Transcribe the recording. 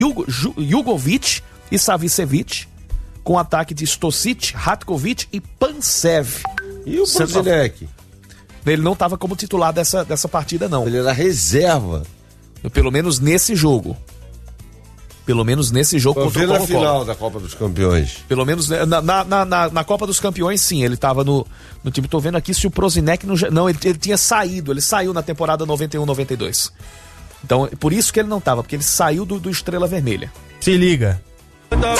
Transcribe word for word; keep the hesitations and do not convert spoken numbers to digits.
Jugo, Jugovic e Savicevic, com ataque de Stosic, Ratkovic e Pansev. E o Prosinec? Ele não estava como titular dessa, dessa partida, não. Ele era reserva. Pelo menos nesse jogo. Pelo menos nesse jogo contra o Colo-Colo. Na final da Copa dos Campeões. Pelo menos na, na, na, na Copa dos Campeões, sim. Ele estava no, no time. Tô vendo aqui se o Prosinec... Não, não ele, ele tinha saído. Ele saiu na temporada noventa e um, noventa e dois. Então, por isso que ele não estava. Porque ele saiu do, do Estrela Vermelha. Se liga.